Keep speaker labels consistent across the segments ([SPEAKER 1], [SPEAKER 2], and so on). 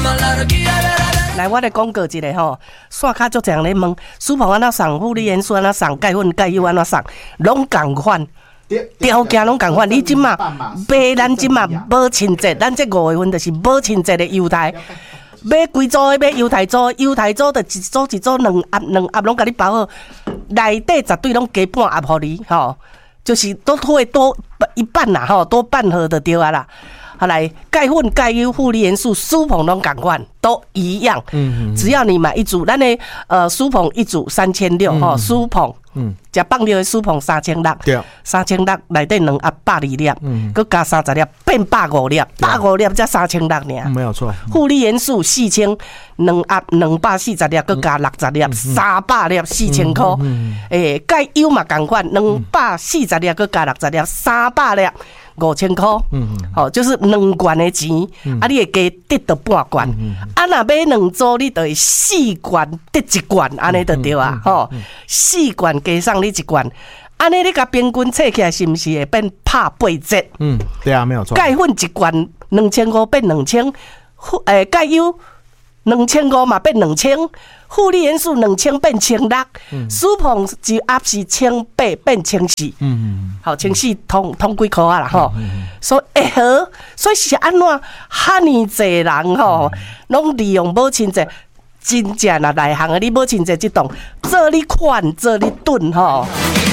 [SPEAKER 1] 来，我来广告一下吼，线卡足常咧问，舒鹏安怎送，护理元素安怎送，钙粉钙油安怎送，拢共款，条件拢共款。你即马买咱即马母亲节，咱这5月份就是母亲节的优待。买几组的，买犹太组，犹太组的一组两盒拢甲你包好，内底绝对拢加半盒互你吼，就是都会多一半啦吼，多半盒的对啊啦。好来，钙粉、钙油、护理元素、舒鹏拢共款，都一样。只要你买一组，咱的舒鹏一组3600吼，舒鹏。食放尿的舒鹏3600，对，3600内底2盒120粒，佮加30粒变150粒，150粒才3600尔，
[SPEAKER 2] 没有错。
[SPEAKER 1] 护理元素4000，2盒240粒，佮加60粒，300粒4000块。诶，钙油嘛共款，240粒佮加60粒，300粒。5000块，好，就是2罐的钱，啊，你会加得到半罐，啊，若买2组，你就会4罐得1罐，安尼就对啊，吼，4罐加上你1罐，安尼你甲平均测起来是毋是会变拍8折？
[SPEAKER 2] 对啊，没有错。钙
[SPEAKER 1] 粉1罐2500变2000，钙油2500嘛变2000，护理元素2000变1600，舒鹏一盒是1800变1400，好1400通几块啊啦吼，所以好，所以是安怎哈尼济人吼，拢利用母亲节，真正啊内行的你母亲节这档做你款做你顿吼。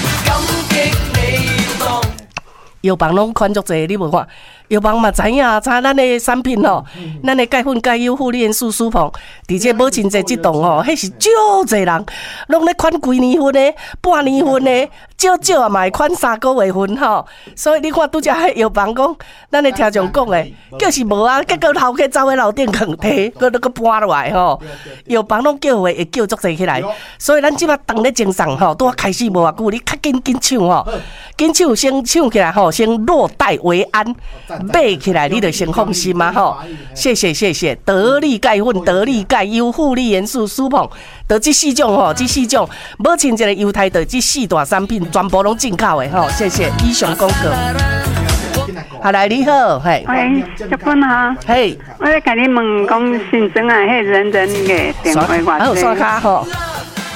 [SPEAKER 1] 药房拢款足济，你无看？药房嘛知影咱的产品吼，咱的钙粉、钙油、护理元素、舒鹏，而且母亲节这档吼，迄是足济人拢咧款规年份的、半年份的，少啊嘛会款3个月份吼。所以你看拄则迄药房讲，咱的听众讲的，就是无啊，结果头家走喺楼顶扛摕，佮搬落来吼。药房拢叫会叫足济起来，所以咱即马当咧精神吼，拄开始无偌久，你较紧抢吼，紧抢先抢起来吼，先落袋为安。买起来你就先放心嘛吼，谢谢，得力钙粉、得力钙油、护理元素、舒鹏，得这4种吼，这4种母亲节的优待，得这4大产品全部拢进口的吼，谢谢。以上广告。好来，你好，嘿，
[SPEAKER 3] 喂，小芬哈，
[SPEAKER 1] 嘿，
[SPEAKER 3] 我咧甲你问讲新增啊，迄人的电话
[SPEAKER 1] 还有刷卡吼。